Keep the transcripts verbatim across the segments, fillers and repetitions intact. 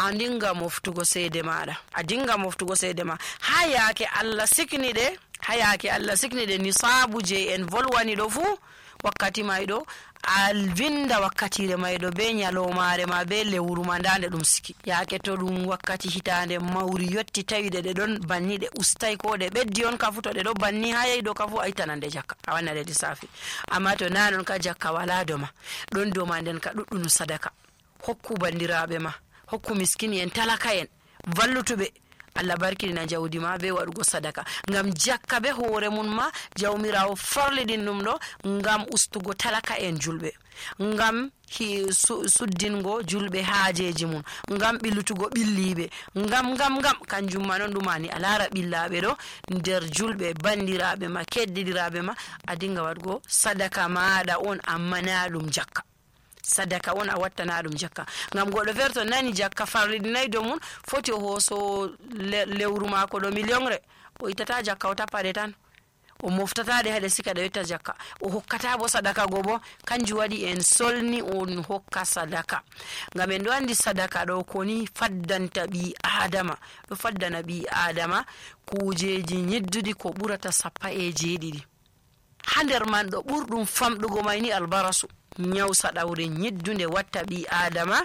a dinga moftugo seede maɗa a dinga moftugo seede ma ha yaake Allah sikni de ha yaake Allah sikni de nisabu je en volwani do fu wakkati maydo al vinda wakkatire maydo be nyalomare ma be lewru ma ndande dum siki yaake to dum wakkati hitande mawri yotti tawide de don banni de ustay ko de beddi on ka futo de do banni ha yeydo ka fu aitanande jakka a wanna de safi amma to nanon ka jakka wala do ma don do ma den ka duddunu sadaka hokku bandirabe ma hokku miskini en talaka en vallutube Allah barkina jawdi ma be wadugo sadaka ngam jakka be hore mun ma jawmirawo farlidin dum do ngam ustugo talaka en julbe ngam hi su, suddingo julbe haajeji mun ngam bilutugo billibe ngam ngam ngam kanjum ma non dumani alara billabe do der julbe bandirabe ma keddidirabe ma adinga wadugo sadaka maada on amana dum jakka sadaka on a wattana dum jakka ngam godo verto nani jakka farlidinay do mun foti hoso le, lewru mako do million re o itata jakka o tapade tan o moftata de hade sika de yotta jakka o hokkata bo sadaka gobo kanju wadi en solni on hokka sadaka ngam en do andi sadaka do koni faddanta bi adama do faddana bi adama kujeji nyiddudi ko burata sappa e jeedidi hander man do burdum famdugo mayni albarasu nyawsa dawre nyiddunde watta bi adama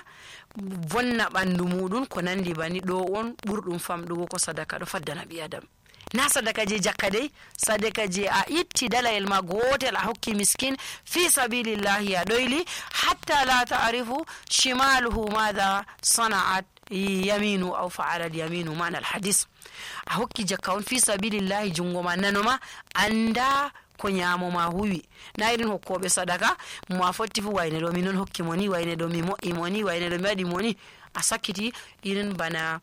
vonna bandu mudun ko nandi bani do on burdum famdugo ko sadaka do faddana bi adama na sadaka je jakka dai sadaka je a itti dalayel ma gotel a hokki miskin fi sabilillah ya doyli hatta la ta'rifu shimaluhu madha sana'at yaminu aw fa'ala yaminu mana alhadith a hokki jakka on fi sabilillah jungo ma nanoma anda ko nyamo ma huwi na irin hokkobe sadaka mo afoti fu wayne do minon hokki moni wayne do mi mo imoni wayne do mi wadi moni a sakiti irin bana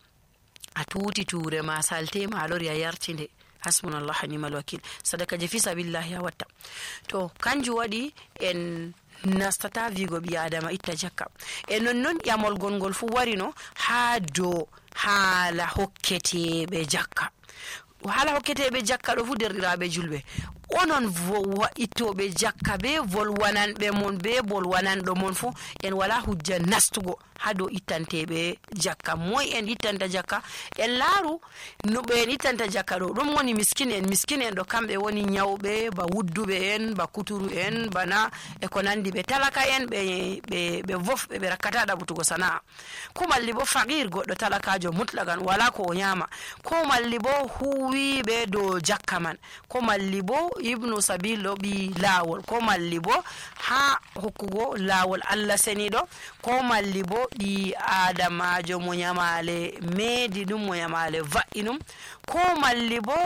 a tuti ture ma salte ma lori ya yartinde hasbunallahu ni'mal wakil sadaka je fi sabilillah ya watta to kanju wadi en nastata vigo bi adama itta jakka e non non yamol gongol fu warino ha do hala hokkete be jakka hala hokkete be jakka do fu derdiraabe julbe onon vo itobe jakka be volwanan be mon be bolwanan do mon fu en wala hujja nastugo hado itantebe jakka moy en itanta jakka en laaru no be itanta jakka do dum woni miskin en miskin en do kambe woni nyawbe ba wuddube en ba kuturu en bana e ko nandi be talaka en be be be vofbe be rakata da butugo sana ko malli bo faqir goddo talakajo mutlagan wala ko nyama ko malli bo huwi be do jakka man ko malli bo ibnu sabilo bi lawol ko malli bo ha hokkugo lawol Allah senido ko malli bo di adamajo mo nyamale medi dum mo nyamale va'inum ko malli bo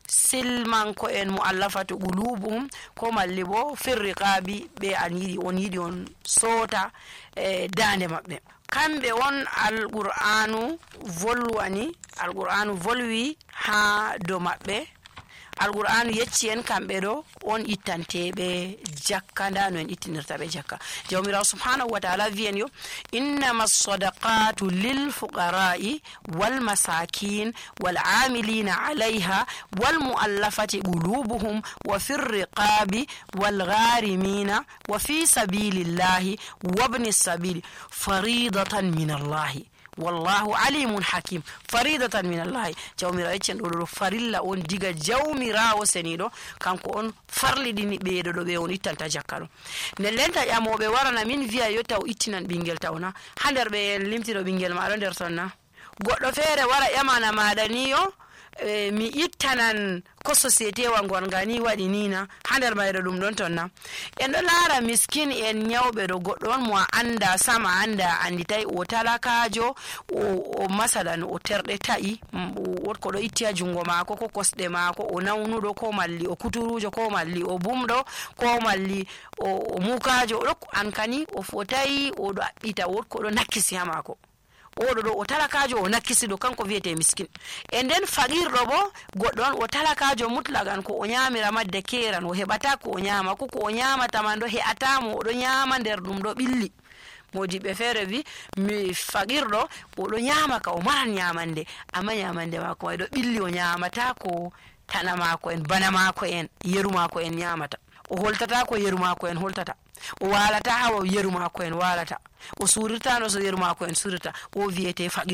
silman ko en muallafatu qulubuhum ko malli bo firriqabi be anidi on yidi on sota e dande mabbe kambe won alqur'anu volwani alqur'anu volwi ha do mabbe alqur'anu yecci en kambe do on ittantebe jakka ndano en ittinirta be jakka jawmira subhanahu wa ta'ala viyen yo innamas sadaqatu lil fuqara'i wal masakin wal 'amilina 'alayha wal mu'allafati qulubuhum wa fir riqabi wal gharimina wa fi sabilillahi wa ibnis sabil faridatan min Allah wallahu alimun hakim faridatan min Allah jawmira eccen do do farilla on diga jawmirawo senido kanko on farlidini beedo do be on ittanta jakkaro ne lenta yamobe warana min via yotaw ittinan bingel tawna hander be limtiro bingel ma do der sonna goddo fere wara yamana madaniyo e mi ittanan ko societe wangon gani wadi nina hander mayre dum don tonna en do lara miskin en nyawbe do goddo on mo anda sama anda anditai o talakajo o, o masalan o terde tai wot ko do ittiya jungo mako ko kosde mako o nawnudo ko malli o kuturujo ko malli o bumdo ko malli o, o mukajo do an kani o fotai o do ita wot ko do nakisi ha mako odo do o talakajo o nakisido kanko viete miskin en den faqir do bo goddon o talakajo mutlagan ko o nyamira madde keran o hebata ko o nyama ko ko o nyama tamando he atamo do nyama der dum do billi modi be fere vi mi faqir do o do nyama ka o man nyamande amma nyamande mako way do billi o nyamata ko tanama ko en banama ko en yeruma ko en nyamata o holtata ko yeruma ko en holtata o walata hawa yeruma ko en walata o surirta no so yeruma ko en surita o viete faqir